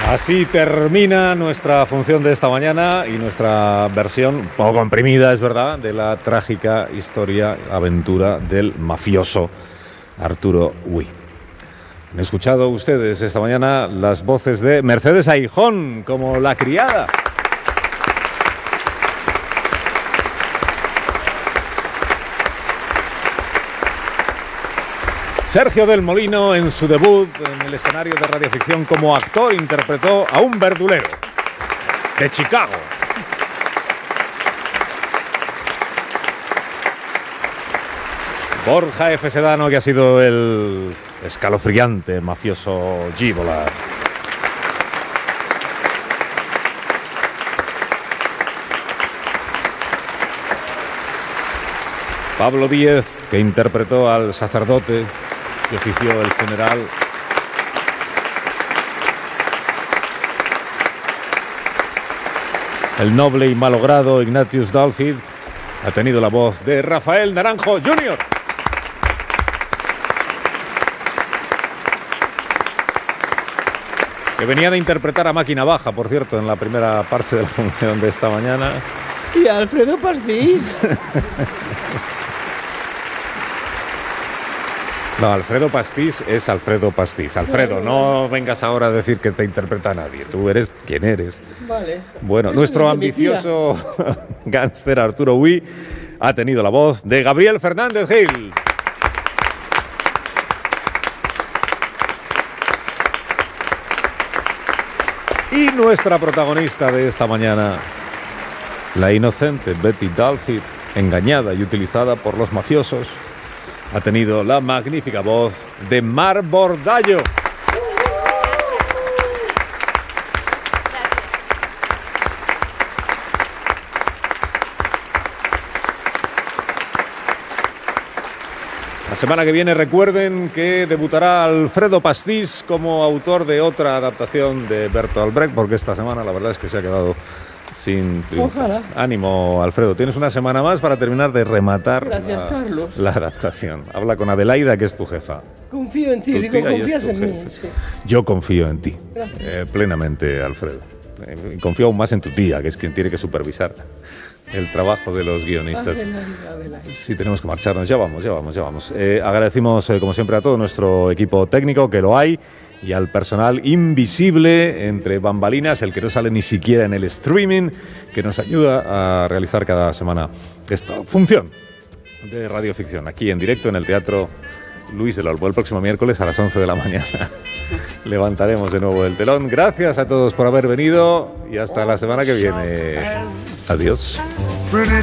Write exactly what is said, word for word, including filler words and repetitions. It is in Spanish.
Así termina nuestra función de esta mañana y nuestra versión, un poco comprimida, es verdad, de la trágica historia, aventura del mafioso Arturo Ui. Han escuchado ustedes esta mañana las voces de Mercedes Aijón como la criada. Sergio del Molino, en su debut en el escenario de radioficción como actor, interpretó a un verdulero de Chicago. Borja F. Sedano, que ha sido el escalofriante mafioso Gíbola. Pablo Díez, que interpretó al sacerdote que ofició el funeral. El noble y malogrado Ignatius Dalfid ha tenido la voz de Rafael Naranjo junior Que venía de interpretar a Máquina Baja, por cierto, en la primera parte de la función de esta mañana. Y Alfredo Pastís. No, Alfredo Pastís es Alfredo Pastís. Alfredo, no vengas ahora a decir que te interpreta a nadie. Tú eres quien eres. Vale. Bueno, Eso nuestro es ambicioso gángster Arturo Ui ha tenido la voz de Gabriel Fernández Gil. Y nuestra protagonista de esta mañana, la inocente Betty Dalfid, engañada y utilizada por los mafiosos, ha tenido la magnífica voz de Mar Bordallo. La semana que viene recuerden que debutará Alfredo Pastís como autor de otra adaptación de Bertolt Brecht, porque esta semana la verdad es que se ha quedado sin triunfo. Ojalá. Ánimo, Alfredo, tienes una semana más para terminar de rematar Gracias, la, Carlos. la adaptación. Habla con Adelaida, que es tu jefa. Confío en ti, Tu digo, tía y es confías tu en mí. jefe. Sí. Yo confío en ti, Gracias. eh, plenamente, Alfredo. Eh, confío aún más en tu tía, que es quien tiene que supervisar el trabajo de los guionistas. Adelaide, Adelaide. Sí, tenemos que marcharnos. Ya vamos, ya vamos, ya vamos. Eh, agradecimos, eh, como siempre, a todo nuestro equipo técnico, que lo hay, y al personal invisible entre bambalinas, el que no sale ni siquiera en el streaming, que nos ayuda a realizar cada semana esta función de radioficción, aquí en directo en el Teatro Luis del Olmo. El próximo miércoles a las once de la mañana levantaremos de nuevo el telón. Gracias a todos por haber venido y hasta la semana que viene. Adiós.